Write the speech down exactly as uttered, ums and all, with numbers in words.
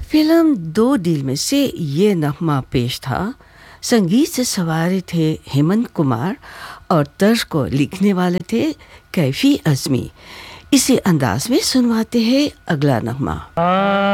Film दो दिल में से ये नगमा पेश था। संगीत से सवारे थे हेमंत कुमार और तर्ज को लिखने वाले थे कैफी अज़मी। इसी अंदाज में सुनवाते हैं अगला नगमा।